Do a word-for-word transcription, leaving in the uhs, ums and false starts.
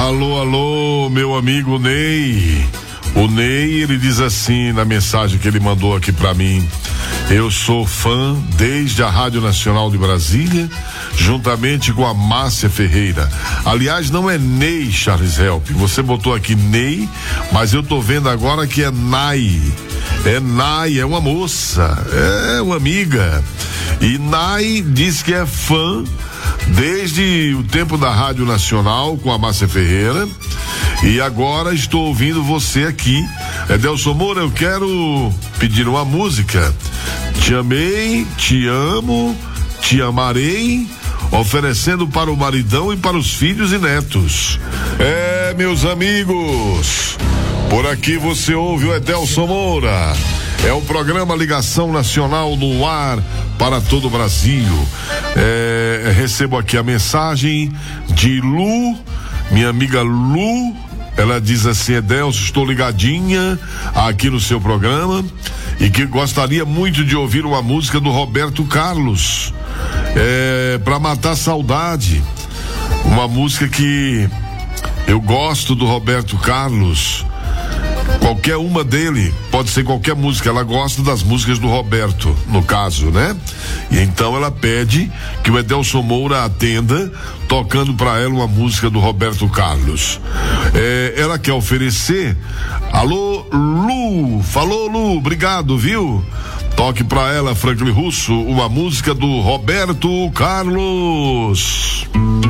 Alô, alô, meu amigo Ney. O Ney, ele diz assim na mensagem que ele mandou aqui pra mim: eu sou fã desde a Rádio Nacional de Brasília, juntamente com a Márcia Ferreira. Aliás, não é Ney, Charles Help. Você botou aqui Ney, mas eu tô vendo agora que é Nai. É Nai, é uma moça, é uma amiga. E Nai diz que é fã desde o tempo da Rádio Nacional com a Márcia Ferreira. E agora estou ouvindo você aqui. Edelson Moura, eu quero pedir uma música. Te amei, te amo, te amarei, oferecendo para o maridão e para os filhos e netos. É, meus amigos, por aqui você ouve o Edelson Moura. É o programa Ligação Nacional no ar para todo o Brasil. É, recebo aqui a mensagem de Lu, minha amiga Lu. Ela diz assim: Edelson, estou ligadinha aqui no seu programa e que gostaria muito de ouvir uma música do Roberto Carlos, é, para matar a saudade. Uma música que eu gosto do Roberto Carlos. Qualquer uma dele, pode ser qualquer música, ela gosta das músicas do Roberto, no caso, né? E então ela pede que o Edelson Moura atenda, tocando para ela uma música do Roberto Carlos. É, ela quer oferecer. Alô, Lu, falou Lu, obrigado, viu? Toque para ela, Franklin Russo, uma música do Roberto Carlos.